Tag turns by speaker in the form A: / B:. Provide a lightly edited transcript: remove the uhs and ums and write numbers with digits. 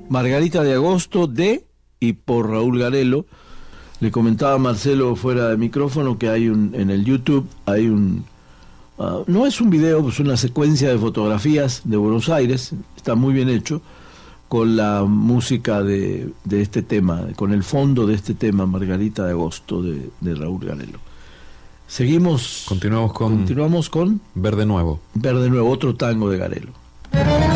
A: Margarita de Agosto de y por Raúl Garelo. Le comentaba a Marcelo fuera de micrófono que hay en el YouTube hay no es un video, es una secuencia de fotografías de Buenos Aires, está muy bien hecho, con la música de este tema, con el fondo de este tema, Margarita de Agosto de Raúl Garelo. Continuamos con
B: Verde Nuevo.
A: Verde Nuevo, otro tango de Garelo.